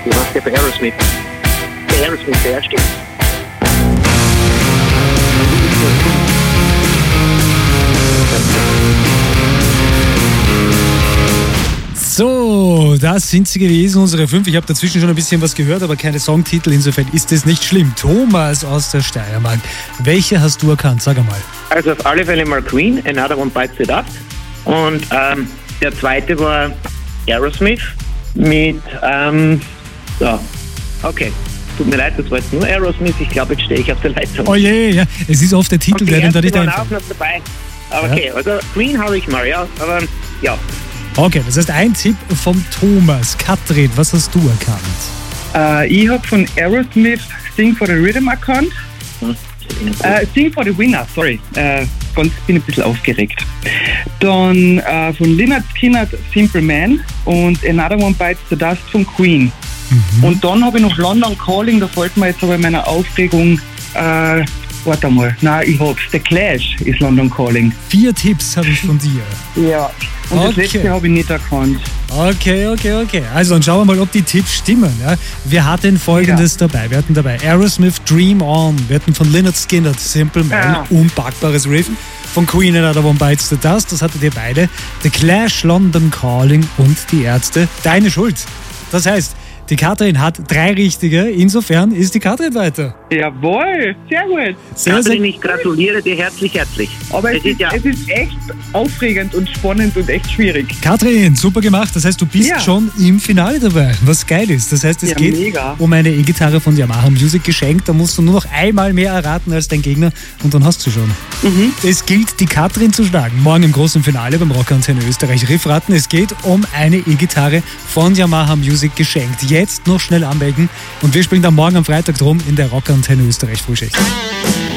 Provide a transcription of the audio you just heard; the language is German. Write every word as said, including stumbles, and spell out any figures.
Du warst ja bei Aerosmith. Bei Aerosmith, ja, stimmt. So, das sind sie gewesen, unsere fünf. Ich habe dazwischen schon ein bisschen was gehört, aber keine Songtitel. Insofern ist es nicht schlimm. Thomas aus der Steiermark. Welche hast du erkannt? Sag einmal. Also auf alle Fälle mal Queen, Another One Bites the Dust. Und ähm, der zweite war Aerosmith mit, ähm, ja, okay. Tut mir leid, das war jetzt nur Aerosmith. Ich glaube, jetzt stehe ich auf der Leitung. Oh je, ja. Es ist oft der Titel, okay, der dann da nicht waren einfällt. auch noch dabei. Okay, ja. Also Queen habe ich mal, ja. Aber ja. Okay, das heißt ein Tipp vom Thomas. Katrin, was hast du erkannt? Äh, ich habe von Aerosmith Sing for the Rhythm erkannt. Hm. Äh, Sing for the Winner, sorry. Äh, ganz, bin ein bisschen aufgeregt. Dann äh, von Lynyrd Skynyrd Simple Man und Another One Bites the Dust von Queen. Mhm. Und dann habe ich noch London Calling, da fällt mir jetzt aber in meiner Aufregung, äh, warte mal, nein, ich hab's, The Clash ist London Calling. Vier Tipps habe ich von dir. Ja, und okay. Das letzte habe ich nicht erkannt. Okay, okay, okay. Also dann schauen wir mal, ob die Tipps stimmen. Ja? Wir hatten Folgendes ja. dabei. Wir hatten dabei Aerosmith Dream On. Wir hatten von Lynyrd Skynyrd Simple Man, ja. unpackbares Riff. Von Queen Another One Bites the Dust, das hattet ihr beide. The Clash, London Calling und die Ärzte. Deine Schuld. Das heißt, die Katrin hat drei richtige, insofern ist die Katrin weiter. Jawohl, sehr gut. Sehr, Katrin, sehr ich gratuliere dir herzlich, herzlich. Aber es, es, ist, ja es ist echt aufregend und spannend und echt schwierig. Katrin, super gemacht. Das heißt, du bist ja. schon im Finale dabei, was geil ist. Das heißt, es ja, geht mega. um eine E-Gitarre von Yamaha Music geschenkt. Da musst du nur noch einmal mehr erraten als dein Gegner und dann hast du schon. Mhm. Es gilt, die Katrin zu schlagen. Morgen im großen Finale beim Rockantenne Österreich Riffraten. Es geht um eine E-Gitarre von Yamaha Music geschenkt. Jetzt noch schnell anmelden und wir spielen dann morgen am Freitag drum in der Rockantenne Österreich Frühschicht.